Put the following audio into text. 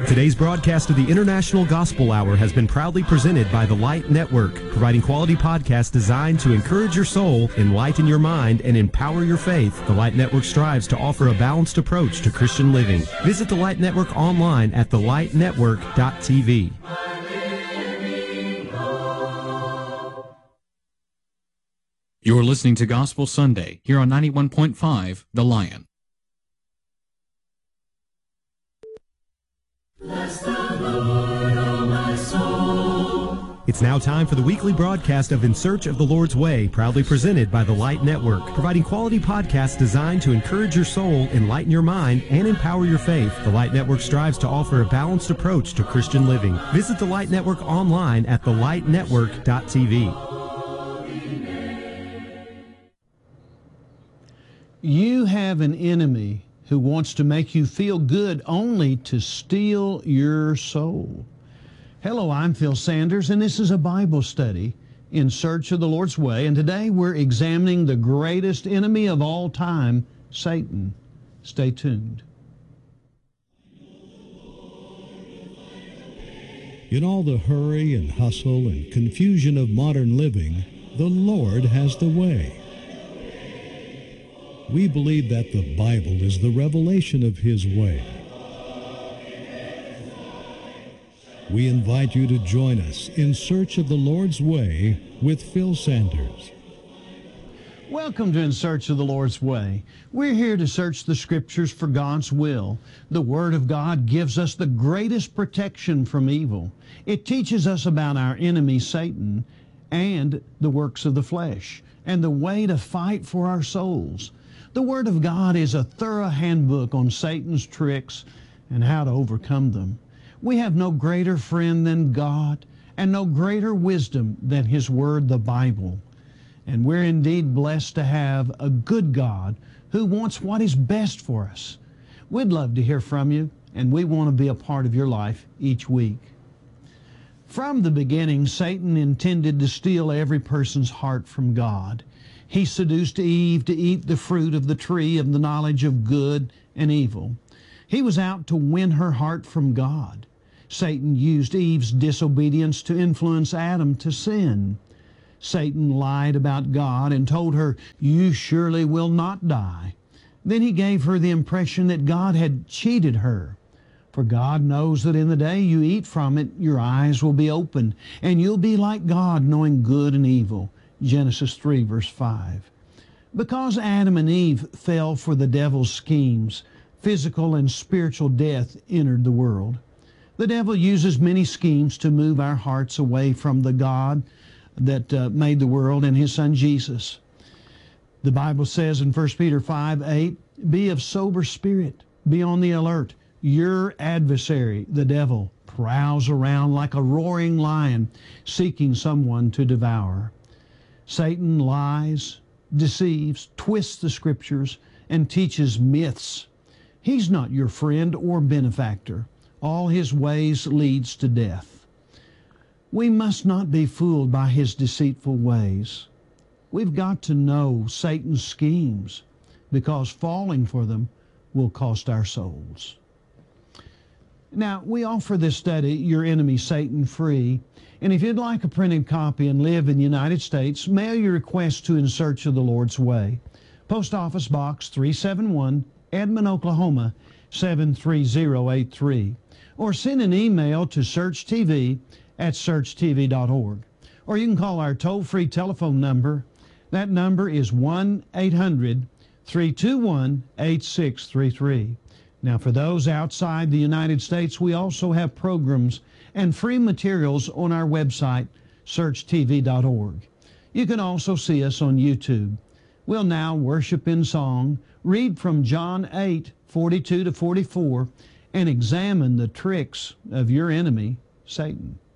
Today's broadcast of the International Gospel Hour has been proudly presented by the Light Network, providing quality podcasts designed to encourage your soul, enlighten your mind, and empower your faith. The Light Network strives to offer a balanced approach to Christian living. Visit the Light Network online at thelightnetwork.tv. You're listening to Gospel Sunday here on 91.5 The Lion. Bless the Lord, O my soul. It's now time for the weekly broadcast of In Search of the Lord's Way, proudly presented by the Light Network, providing quality podcasts designed to encourage your soul, enlighten your mind, and empower your faith. The Light Network strives to offer a balanced approach to Christian living. Visit the Light Network online at thelightnetwork.tv. You have an enemy who wants to make you feel good only to steal your soul. Hello, I'm Phil Sanders, and this is a Bible study in Search of the Lord's Way. And today we're examining the greatest enemy of all time, Satan. Stay tuned. In all the hurry and hustle and confusion of modern living, the Lord has the way. We believe that the Bible is the revelation of His way. We invite you to join us in Search of the Lord's Way with Phil Sanders. Welcome to In Search of the Lord's Way. We're here to search the Scriptures for God's will. The Word of God gives us the greatest protection from evil. It teaches us about our enemy Satan and the works of the flesh and the way to fight for our souls. The Word of God is a thorough handbook on Satan's tricks and how to overcome them. We have no greater friend than God and no greater wisdom than His Word, the Bible. And we're indeed blessed to have a good God who wants what is best for us. We'd love to hear from you, and we want to be a part of your life each week. From the beginning, Satan intended to steal every person's heart from God. He seduced Eve to eat the fruit of the tree of the knowledge of good and evil. He was out to win her heart from God. Satan used Eve's disobedience to influence Adam to sin. Satan lied about God and told her, "You surely will not die." Then he gave her the impression that God had cheated her. For God knows that in the day you eat from it, your eyes will be opened, and you'll be like God, knowing good and evil. Genesis 3, verse 5. Because Adam and Eve fell for the devil's schemes, physical and spiritual death entered the world. The devil uses many schemes to move our hearts away from the God that made the world and His Son Jesus. The Bible says in 1 Peter 5:8, "Be of sober spirit, be on the alert. Your adversary, the devil, prowls around like a roaring lion, seeking someone to devour." Satan lies, deceives, twists the Scriptures, and teaches myths. He's not your friend or benefactor. All his ways leads to death. We must not be fooled by his deceitful ways. We've got to know Satan's schemes, because falling for them will cost our souls. Now, we offer this study, Your Enemy Satan, free. And if you'd like a printed copy and live in the United States, mail your request to In Search of the Lord's Way. Post Office Box 371, Edmond, Oklahoma, 73083. Or send an email to searchtv@searchtv.org. Or you can call our toll-free telephone number. That number is 1-800-321-8633. Now, for those outside the United States, we also have programs and free materials on our website, searchtv.org. You can also see us on YouTube. We'll now worship in song, read from John 8:42 to 44, and examine the tricks of your enemy, Satan.